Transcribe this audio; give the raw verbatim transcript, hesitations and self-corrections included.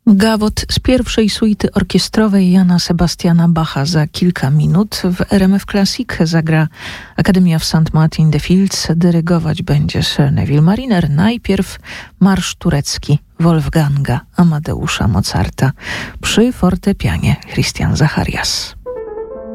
Gawot z pierwszej suity orkiestrowej Jana Sebastiana Bacha za kilka minut. W R M F Classic zagra Akademia w Saint Martin the Fields. Dyrygować będzie Sir Neville Mariner. Najpierw marsz turecki Wolfganga Amadeusza Mozarta przy fortepianie Christian Zacharias.